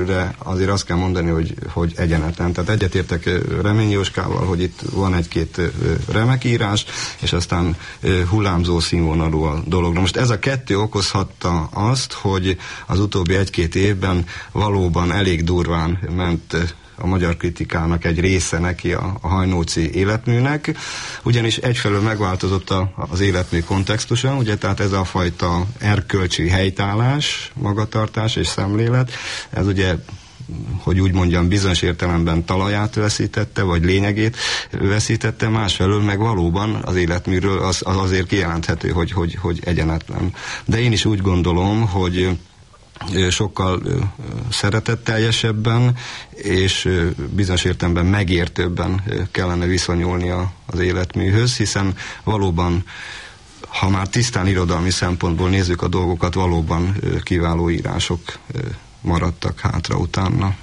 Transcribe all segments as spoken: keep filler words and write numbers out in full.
de azért azt kell mondani, hogy, hogy egyenetlen. Tehát egyetértek Reményi Jóskával, hogy itt van egy-két remek írás, és aztán hullámzó színvonalú a dolog. Most ez a kettő okozhatta azt, hogy az utóbbi egy-két évben valóban elég durván ment a magyar kritikának egy része neki a, a Hajnóci életműnek, ugyanis egyfelől megváltozott a, az életmű kontextusa, ugye, tehát ez a fajta erkölcsi helytállás, magatartás és szemlélet, ez ugye, hogy úgy mondjam, bizonyos értelemben talaját veszítette, vagy lényegét veszítette, másfelől meg valóban az életműről az, az azért kijelenthető, hogy, hogy, hogy egyenetlen. De én is úgy gondolom, hogy sokkal szeretetteljesebben és bizonyos értelemben megértőbben kellene viszonyulni az életműhöz, hiszen valóban, ha már tisztán irodalmi szempontból nézzük a dolgokat, valóban kiváló írások maradtak hátra utána.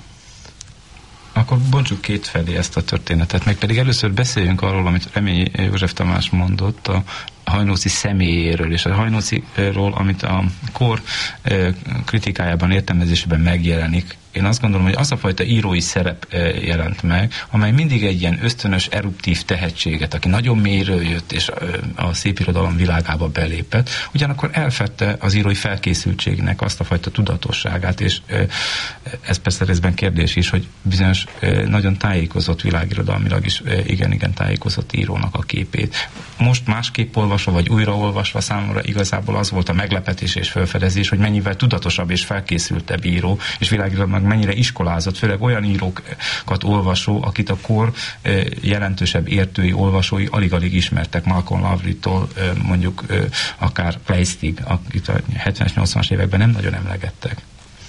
Akkor bontsuk két felé ezt a történetet, meg pedig először beszéljünk arról, amit Reményi József Tamás mondott, a Hajnóci személyéről, és a Hajnóciról, amit a kor kritikájában, értelmezésében megjelenik. Én azt gondolom, hogy az a fajta írói szerep jelent meg, amely mindig egy ilyen ösztönös, eruptív tehetséget, aki nagyon mélyről jött, és a szépirodalom világába belépett, ugyanakkor elfedte az írói felkészültségnek azt a fajta tudatosságát, és ez persze részben kérdés is, hogy bizonyos nagyon tájékozott, világirodalmilag is igen-igen tájékozott írónak a képét. Most másképp olvasva, vagy újraolvasva számomra igazából az volt a meglepetés és felfedezés, hogy mennyivel tudatosabb és felkészültebb író, és világirodalmilag mennyire iskolázott, főleg olyan írókat olvasó, akit a kor jelentősebb értői, olvasói alig-alig ismertek, Malcolm Lowry-tól mondjuk akár Kleistig, akit a hetvenes, nyolcvanas években nem nagyon emlegettek.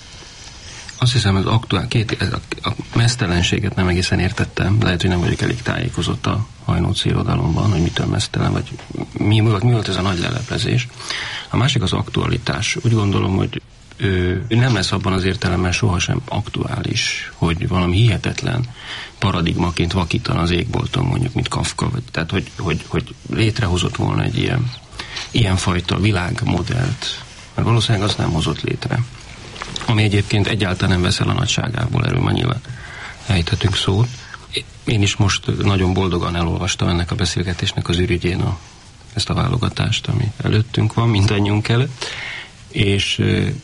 Azt hiszem, az aktuál, két, ez a, a meztelenséget nem egészen értettem, lehet, hogy nem vagyok elég tájékozott a hajnóci irodalomban, hogy mitől meztelen, vagy mi, mi, volt, mi volt ez a nagy leleplezés. A másik az aktualitás. Úgy gondolom, hogy ő, ő nem lesz abban az értelemben sohasem aktuális, hogy valami hihetetlen paradigmaként vakítan az égbolton, mondjuk, mint Kafka, vagy, tehát hogy, hogy, hogy létrehozott volna egy ilyen, ilyenfajta világmodellt, mert valószínűleg azt nem hozott létre. Ami egyébként egyáltalán nem veszel a nagyságából, erről már nyilván ejthetünk szót. Én is most nagyon boldogan elolvastam ennek a beszélgetésnek az ürügyén a, ezt a válogatást, ami előttünk van, mindannyiunk előtt, és,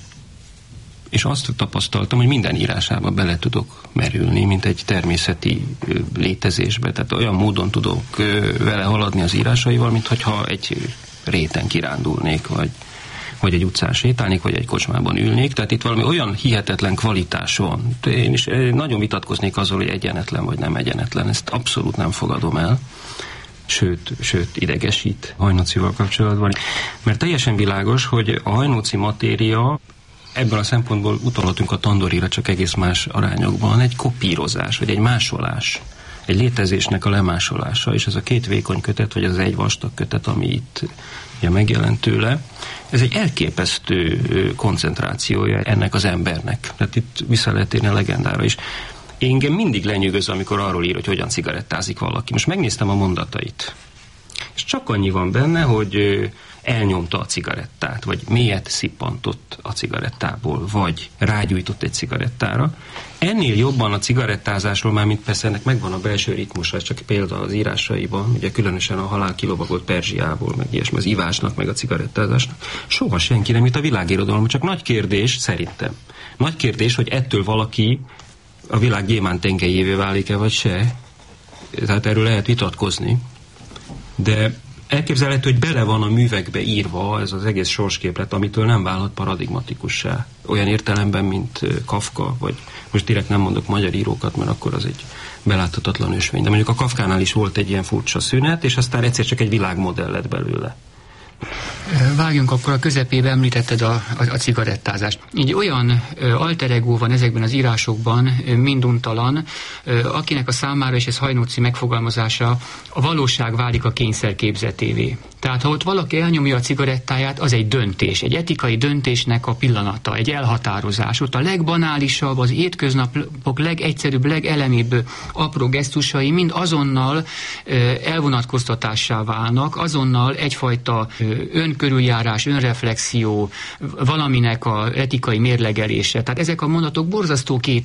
és azt tapasztaltam, hogy minden írásába bele tudok merülni, mint egy természeti létezésbe. Tehát olyan módon tudok vele haladni az írásaival, mint hogyha egy réten kirándulnék, vagy vagy egy utcán sétálnék, vagy egy kocsmában ülnék. Tehát itt valami olyan hihetetlen kvalitás van. Én is nagyon vitatkoznék azzal, hogy egyenetlen vagy nem egyenetlen. Ezt abszolút nem fogadom el. Sőt, sőt idegesít Hajnócival kapcsolatban. Mert teljesen világos, hogy a hajnóci matéria, ebből a szempontból utalhatunk a Tandorira, csak egész más arányokban, egy kopírozás, vagy egy másolás. Egy létezésnek a lemásolása, és ez a két vékony kötet, vagy az egy vastag kötet, ami itt ugye megjelent tőle, ez egy elképesztő koncentrációja ennek az embernek. Tehát itt vissza lehet érni a legendára is. Engem mindig lenyűgöz, amikor arról ír, hogy hogyan cigarettázik valaki. Most megnéztem a mondatait. És csak annyi van benne, hogy elnyomta a cigarettát, vagy mélyet szippantott a cigarettából, vagy rágyújtott egy cigarettára. Ennél jobban a cigarettázásról, már mint persze ennek megvan a belső ritmusa, ez csak példa az írásaiban, ugye különösen a Halál kilovagolt Perzsiából, meg ilyesmi, az ivásnak, meg a cigarettázásnak. Soha senki nem jut a világirodalom, csak nagy kérdés, szerintem. Nagy kérdés, hogy ettől valaki a világ gyémánt tengelyévé válik-e, vagy se. Tehát erről lehet vitatkozni. De elképzelhető, hogy bele van a művekbe írva ez az egész sorsképlet, amitől nem válhat paradigmatikussá. Olyan értelemben, mint Kafka, vagy most direkt nem mondok magyar írókat, mert akkor az egy beláthatatlan ösvény. De mondjuk a Kafkánál is volt egy ilyen furcsa szünet, és aztán egyszer csak egy világmodell lett belőle. Vágjunk akkor a közepébe, említetted a, a, a cigarettázást. Így olyan alter ego van ezekben az írásokban, minduntalan, akinek a számára, és ez Hajnóci megfogalmazása, a valóság válik a kényszer képzetévé. Tehát ha ott valaki elnyomja a cigarettáját, az egy döntés, egy etikai döntésnek a pillanata, egy elhatározás. Ott a legbanálisabb, az hétköznapok legegyszerűbb, legelemibb apró gesztusai mind azonnal elvonatkoztatássá válnak, azonnal egyfajta önkörüljárás, önreflexió, valaminek a etikai mérlegelése. Tehát ezek a mondatok borzasztó